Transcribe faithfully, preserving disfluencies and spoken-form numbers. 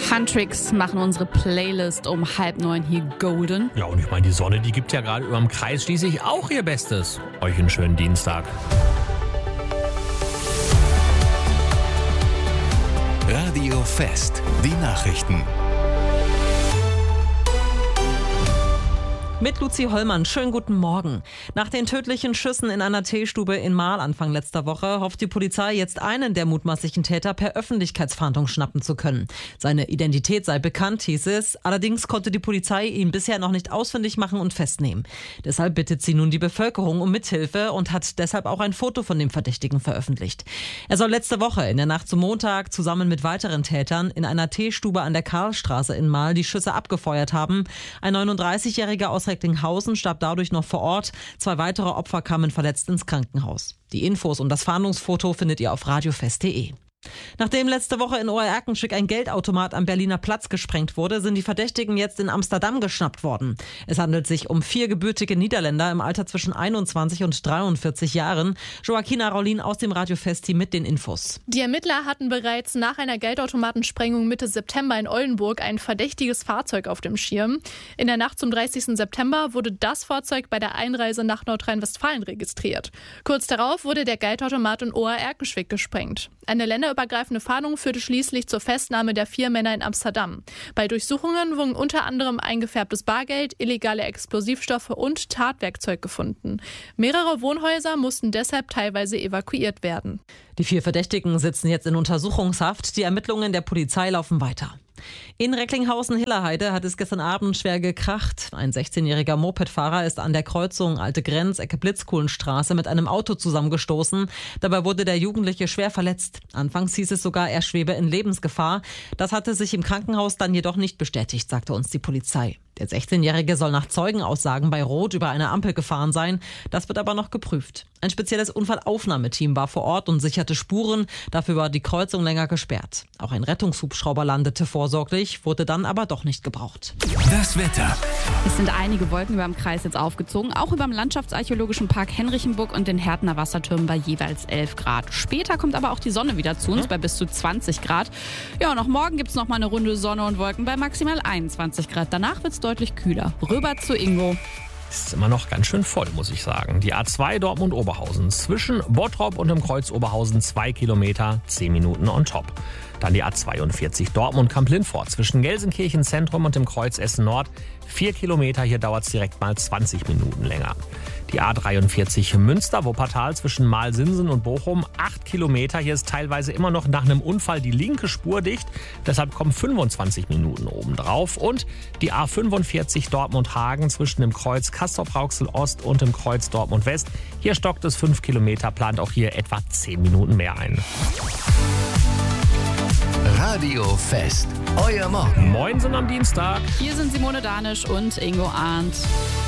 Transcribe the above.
Huntrix machen unsere Playlist um halb neun hier golden. Ja, und ich meine, die Sonne, die gibt ja gerade überm Kreis schließlich auch ihr Bestes. Euch einen schönen Dienstag. Radio Fest, die Nachrichten. Mit Luzi Hollmann, schönen guten Morgen. Nach den tödlichen Schüssen in einer Teestube in Marl Anfang letzter Woche hofft die Polizei jetzt einen der mutmaßlichen Täter per Öffentlichkeitsfahndung schnappen zu können. Seine Identität sei bekannt, hieß es. Allerdings konnte die Polizei ihn bisher noch nicht ausfindig machen und festnehmen. Deshalb bittet sie nun die Bevölkerung um Mithilfe und hat deshalb auch ein Foto von dem Verdächtigen veröffentlicht. Er soll letzte Woche in der Nacht zum Montag zusammen mit weiteren Tätern in einer Teestube an der Karlstraße in Marl die Schüsse abgefeuert haben. Ein neununddreißigjähriger aus Recklinghausen starb dadurch noch vor Ort. Zwei weitere Opfer kamen verletzt ins Krankenhaus. Die Infos und das Fahndungsfoto findet ihr auf radiofest punkt de. Nachdem letzte Woche in Oer-Erkenschwick ein Geldautomat am Berliner Platz gesprengt wurde, sind die Verdächtigen jetzt in Amsterdam geschnappt worden. Es handelt sich um vier gebürtige Niederländer im Alter zwischen einundzwanzig und dreiundvierzig Jahren. Joaquina Raulin aus dem Radio Festi mit den Infos. Die Ermittler hatten bereits nach einer Geldautomatensprengung Mitte September in Oldenburg ein verdächtiges Fahrzeug auf dem Schirm. In der Nacht zum dreißigsten September wurde das Fahrzeug bei der Einreise nach Nordrhein-Westfalen registriert. Kurz darauf wurde der Geldautomat in Oer-Erkenschwick gesprengt. Eine länderübergreifende Fahndung führte schließlich zur Festnahme der vier Männer in Amsterdam. Bei Durchsuchungen wurden unter anderem eingefärbtes Bargeld, illegale Explosivstoffe und Tatwerkzeug gefunden. Mehrere Wohnhäuser mussten deshalb teilweise evakuiert werden. Die vier Verdächtigen sitzen jetzt in Untersuchungshaft. Die Ermittlungen der Polizei laufen weiter. In Recklinghausen-Hillerheide hat es gestern Abend schwer gekracht. Ein sechzehnjähriger Mopedfahrer ist an der Kreuzung Alte Grenz, Ecke Blitzkuhlenstraße mit einem Auto zusammengestoßen. Dabei wurde der Jugendliche schwer verletzt. Anfangs hieß es sogar, er schwebe in Lebensgefahr. Das hatte sich im Krankenhaus dann jedoch nicht bestätigt, sagte uns die Polizei. Der sechzehnjährige soll nach Zeugenaussagen bei Rot über eine Ampel gefahren sein. Das wird aber noch geprüft. Ein spezielles Unfallaufnahmeteam war vor Ort und sicherte Spuren. Dafür war die Kreuzung länger gesperrt. Auch ein Rettungshubschrauber landete vorsorglich, wurde dann aber doch nicht gebraucht. Das Wetter. Es sind einige Wolken über dem Kreis jetzt aufgezogen, auch über dem Landschaftsarchäologischen Park Henrichenburg und den Härtner Wassertürmen bei jeweils elf Grad. Später kommt aber auch die Sonne wieder zu uns bei bis zu zwanzig Grad. Ja, und auch morgen gibt es noch mal eine Runde Sonne und Wolken bei maximal einundzwanzig Grad. Danach wird es deutlich kühler. Rüber zu Ingo. Ist immer noch ganz schön voll, muss ich sagen. Die A zwei Dortmund-Oberhausen. Zwischen Bottrop und dem Kreuz Oberhausen zwei Kilometer, zehn Minuten on top. Dann die A zweiundvierzig Dortmund-Kamp-Lindfort. Zwischen Gelsenkirchen Zentrum und dem Kreuz Essen Nord. vier Kilometer, hier dauert es direkt mal zwanzig Minuten länger. Die A dreiundvierzig Münster-Wuppertal zwischen Malsinsen und Bochum. acht Kilometer, hier ist teilweise immer noch nach einem Unfall die linke Spur dicht. Deshalb kommen fünfundzwanzig Minuten obendrauf. Und die A fünfundvierzig Dortmund-Hagen zwischen dem Kreuz Castrop-Rauxel Ost und dem Kreuz Dortmund West. Hier stockt es fünf Kilometer, plant auch hier etwa zehn Minuten mehr ein. Radio Fest, euer Morgen. Moin sind am Dienstag. Hier sind Simone Danisch und Ingo Arndt.